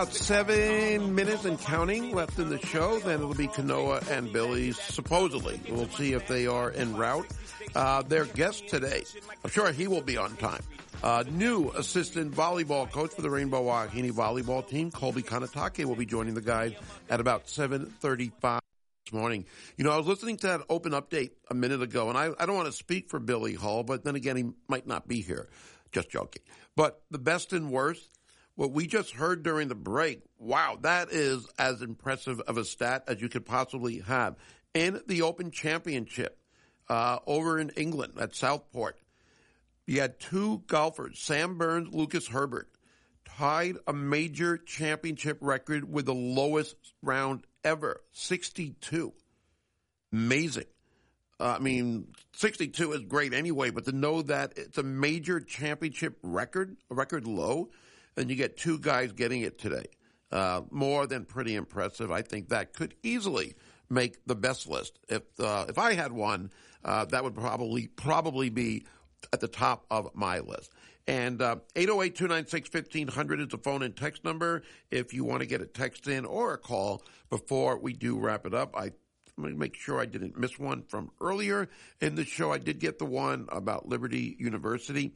About 7 minutes and counting left in the show. Then it'll be Kanoa and Billy, supposedly. We'll see if they are en route. Their guest today, I'm sure he will be on time. New assistant volleyball coach for the Rainbow Wahine volleyball team, Colby Kanatake, will be joining the guys at about 7:35 this morning. You know, I was listening to that open update a minute ago, and I don't want to speak for Billy Hull, but then again, he might not be here. Just joking. But the best and worst, what we just heard during the break, wow, that is as impressive of a stat as you could possibly have. In the Open Championship over in England at Southport, you had two golfers, Sam Burns, Lucas Herbert, tied a major championship record with the lowest round ever, 62. Amazing. 62 is great anyway, but to know that it's a major championship record, a record low, and you get two guys getting it today. More than pretty impressive. I think that could easily make the best list. If I had one, that would probably be at the top of my list. And 808-296-1500 is the phone and text number if you want to get a text in or a call before we do wrap it up. I'm going to make sure I didn't miss one from earlier in the show. I did get the one about Liberty University,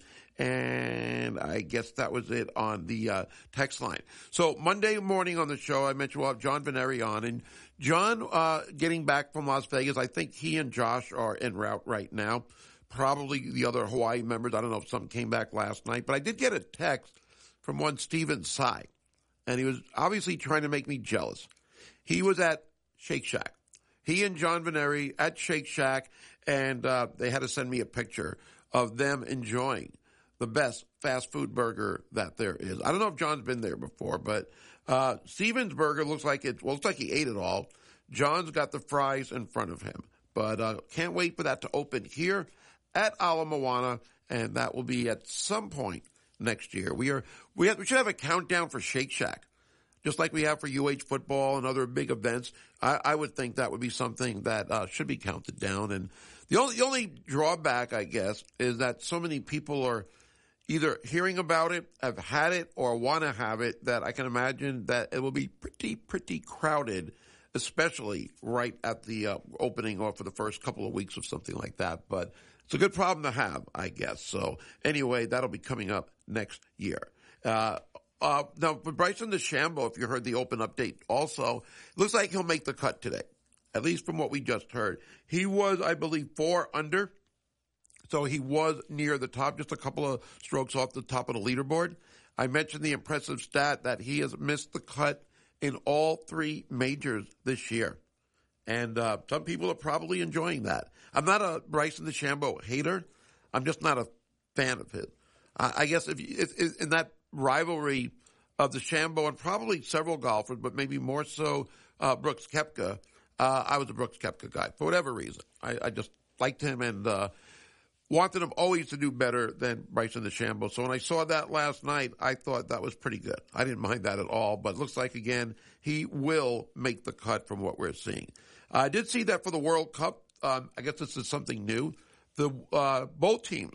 and I guess that was it on the text line. So Monday morning on the show, I mentioned we'll have John Veneri on. And John, getting back from Las Vegas, I think he and Josh are en route right now. Probably the other Hawaii members. I don't know if some came back last night, but I did get a text from one Steven Tsai, and he was obviously trying to make me jealous. He was at Shake Shack. He and John Veneri at Shake Shack, and they had to send me a picture of them enjoying the best fast food burger that there is. I don't know if John's been there before, but Steven's burger looks like he ate it all. John's got the fries in front of him, but can't wait for that to open here at Ala Moana, and that will be at some point next year. We should have a countdown for Shake Shack, just like we have for UH football and other big events. I would think that would be something that should be counted down. And the only drawback, I guess, is that so many people are either hearing about it, have had it, or want to have it, that I can imagine that it will be pretty crowded, especially right at the opening or for the first couple of weeks of something like that. But it's a good problem to have, I guess. So anyway, that'll be coming up next year. Now, for Bryson DeChambeau, if you heard the open update also, it looks like he'll make the cut today, at least from what we just heard. He was, I believe, 4 under, so he was near the top, just a couple of strokes off the top of the leaderboard. I mentioned the impressive stat that he has missed the cut in all 3 majors this year. And some people are probably enjoying that. I'm not a Bryson DeChambeau hater. I'm just not a fan of his. I guess if in that rivalry of DeChambeau and probably several golfers, but maybe more so Brooks Koepka, I was a Brooks Koepka guy for whatever reason. I just liked him and wanted him always to do better than Bryson DeChambeau. So when I saw that last night, I thought that was pretty good. I didn't mind that at all, but it looks like, again, he will make the cut from what we're seeing. I did see that for the World Cup. I guess this is something new. Both teams,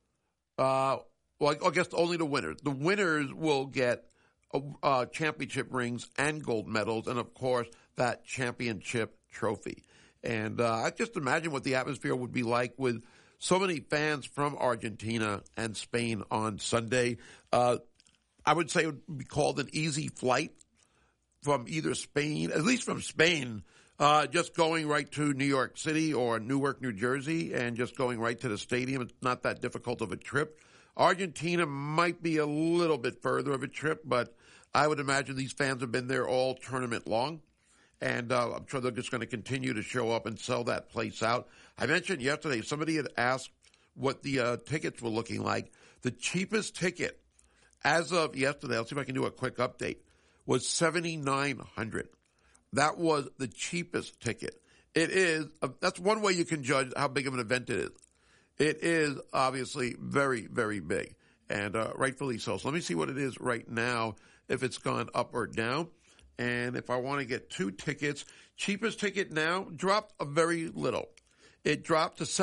I guess only the winners. The winners will get championship rings and gold medals, and of course that championship trophy. And I just imagine what the atmosphere would be like with so many fans from Argentina and Spain on Sunday. I would say it would be called an easy flight from either Spain, at least from Spain, just going right to New York City or Newark, New Jersey, and just going right to the stadium. It's not that difficult of a trip. Argentina might be a little bit further of a trip, but I would imagine these fans have been there all tournament long, and I'm sure they're just going to continue to show up and sell that place out. I mentioned yesterday, somebody had asked what the tickets were looking like. The cheapest ticket as of yesterday, I'll see if I can do a quick update, was $7,900. That was the cheapest ticket. It is, that's one way you can judge how big of an event it is. It is obviously very, very big, and rightfully so. So let me see what it is right now, if it's gone up or down. And if I want to get 2 tickets, cheapest ticket now dropped a very little. It dropped to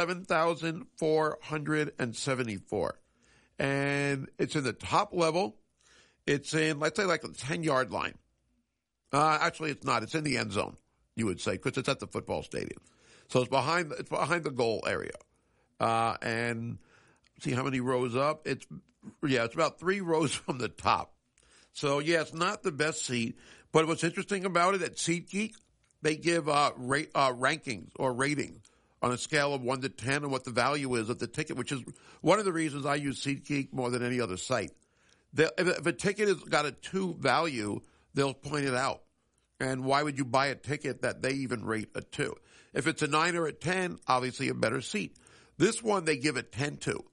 $7,474. And it's in the top level. It's in, let's say, like the 10-yard line. Actually, it's not. It's in the end zone, you would say, because it's at the football stadium. So it's behind the goal area. And see how many rows up? It's about 3 rows from the top. So, it's not the best seat. But what's interesting about it, at SeatGeek, they give rankings or ratings on a scale of 1 to 10 and what the value is of the ticket, which is one of the reasons I use SeatGeek more than any other site. If a ticket has got a 2 value, they'll point it out. And why would you buy a ticket that they even rate a 2? If it's a 9 or a 10, obviously a better seat. This one they give it 10 to.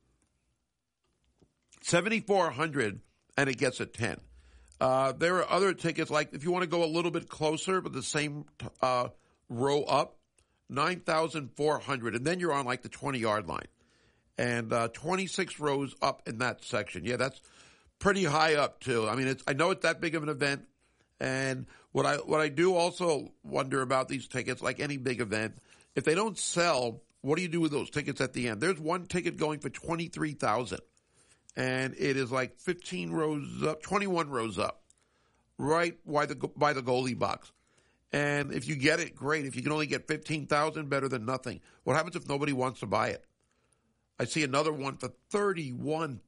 7,400 and it gets a 10. There are other tickets, like if you want to go a little bit closer but the same row up, 9,400, and then you're on like the 20-yard line. And 26 rows up in that section. Yeah, that's pretty high up too. I mean, I know it's that big of an event. And what I do also wonder about these tickets, like any big event, if they don't sell, what do you do with those tickets at the end? There's one ticket going for $23,000, and it is like 15 rows up, 21 rows up, right by the goalie box. And if you get it, great. If you can only get $15,000, better than nothing. What happens if nobody wants to buy it? I see another one for $31,000,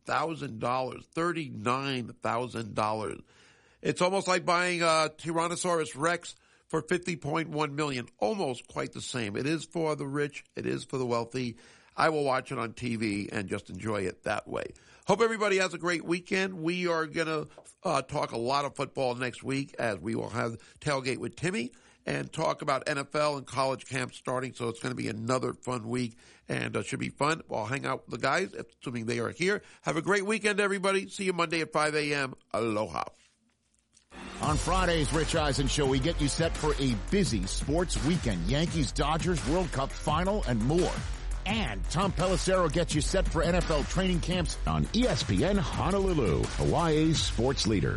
$39,000. It's almost like buying a Tyrannosaurus Rex for $50.1 million. Almost quite the same. It is for the rich. It is for the wealthy. I will watch it on TV and just enjoy it that way. Hope everybody has a great weekend. We are going to talk a lot of football next week, as we will have Tailgate with Timmy and talk about NFL and college camps starting. So it's going to be another fun week, and should be fun. I'll hang out with the guys, assuming they are here. Have a great weekend, everybody. See you Monday at 5 a.m. Aloha. On Friday's Rich Eisen Show, we get you set for a busy sports weekend. Yankees, Dodgers, World Cup final, and more. And Tom Pelissero gets you set for NFL training camps on ESPN Honolulu, Hawaii's sports leader.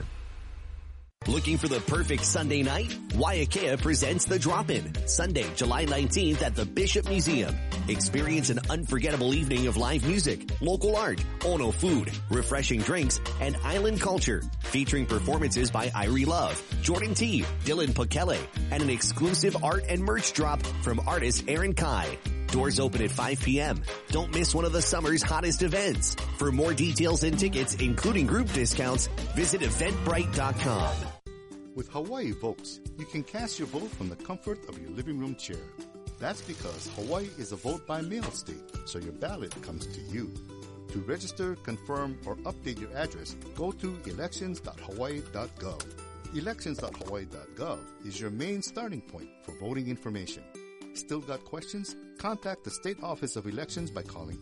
Looking for the perfect Sunday night? Waiakea presents The Drop-In, Sunday, July 19th at the Bishop Museum. Experience an unforgettable evening of live music, local art, Ono food, refreshing drinks, and island culture, featuring performances by Irie Love, Jordan T., Dylan Pokele, and an exclusive art and merch drop from artist Aaron Kai. Doors open at 5 p.m. Don't miss one of the summer's hottest events. For more details and tickets, including group discounts, visit Eventbrite.com. With Hawaii Votes, you can cast your vote from the comfort of your living room chair. That's because Hawaii is a vote-by-mail state, so your ballot comes to you. To register, confirm, or update your address, go to elections.hawaii.gov. Elections.hawaii.gov is your main starting point for voting information. Still got questions? Contact the State Office of Elections by calling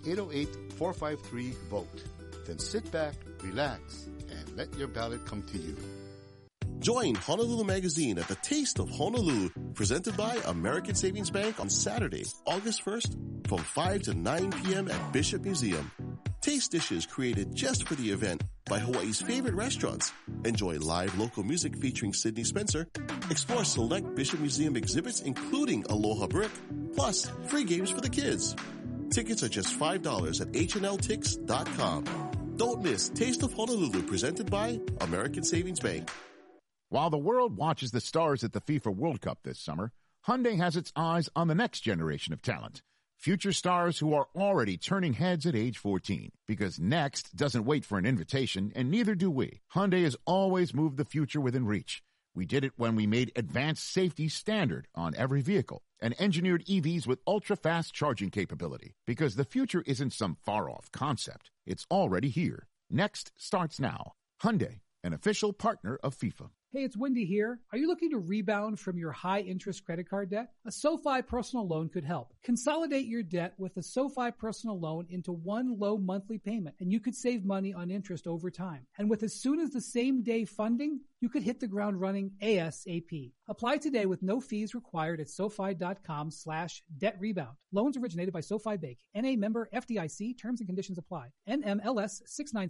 808-453-VOTE. Then sit back, relax, and let your ballot come to you. Join Honolulu Magazine at the Taste of Honolulu, presented by American Savings Bank on Saturday, August 1st, from 5 to 9 p.m. at Bishop Museum. Taste dishes created just for the event by Hawaii's favorite restaurants. Enjoy live local music featuring Sydney Spencer. Explore select Bishop Museum exhibits, including Aloha Brick, plus free games for the kids. Tickets are just $5 at hnltix.com. Don't miss Taste of Honolulu, presented by American Savings Bank. While the world watches the stars at the FIFA World Cup this summer, Hyundai has its eyes on the next generation of talent. Future stars who are already turning heads at age 14. Because next doesn't wait for an invitation, and neither do we. Hyundai has always moved the future within reach. We did it when we made advanced safety standard on every vehicle and engineered EVs with ultra-fast charging capability. Because the future isn't some far-off concept. It's already here. Next starts now. Hyundai, an official partner of FIFA. Hey, it's Wendy here. Are you looking to rebound from your high-interest credit card debt? A SoFi personal loan could help. Consolidate your debt with a SoFi personal loan into one low monthly payment, and you could save money on interest over time. And with as soon as the same day funding, you could hit the ground running ASAP. Apply today with no fees required at SoFi.com/debt rebound. Loans originated by SoFi Bank. NA member FDIC. Terms and conditions apply. NMLS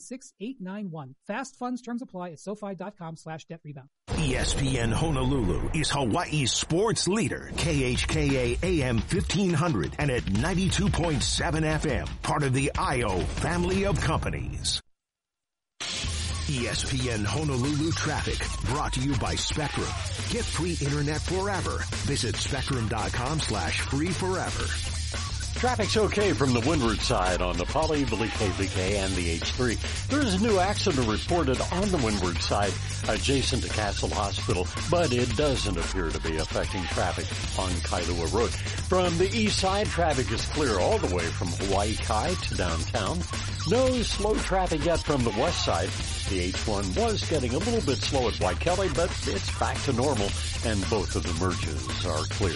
696891. Fast funds terms apply at SoFi.com/debt rebound. ESPN Honolulu is Hawaii's sports leader. KHKA AM 1500 and at 92.7 FM. Part of the IO family of companies. ESPN Honolulu Traffic, brought to you by Spectrum. Get free internet forever. Visit spectrum.com/free forever. Traffic's okay from the windward side on the Poly, the BK, and the H3. There is a new accident reported on the windward side adjacent to Castle Hospital, but it doesn't appear to be affecting traffic on Kailua Road. From the east side, traffic is clear all the way from Hawaii Kai to downtown. No slow traffic yet from the west side. The H1 was getting a little bit slow at Waikele, but it's back to normal, and both of the merges are clear.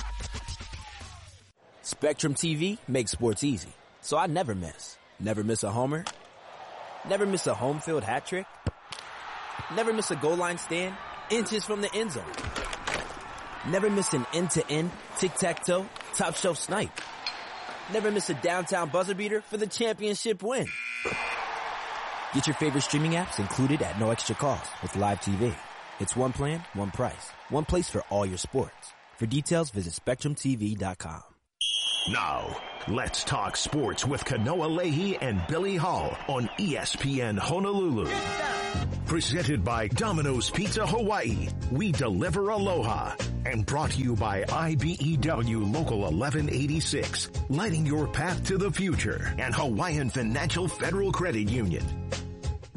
Spectrum TV makes sports easy, so I never miss. Never miss a homer. Never miss a home field hat trick. Never miss a goal line stand inches from the end zone. Never miss an end-to-end, tic-tac-toe, top-shelf snipe. Never miss a downtown buzzer beater for the championship win. Get your favorite streaming apps included at no extra cost with Live TV. It's one plan, one price, one place for all your sports. For details, visit SpectrumTV.com. Now, let's talk sports with Kanoa Leahy and Billy Hall on ESPN Honolulu. Presented by Domino's Pizza Hawaii. We deliver aloha. And brought to you by IBEW Local 1186. Lighting your path to the future. And Hawaiian Financial Federal Credit Union.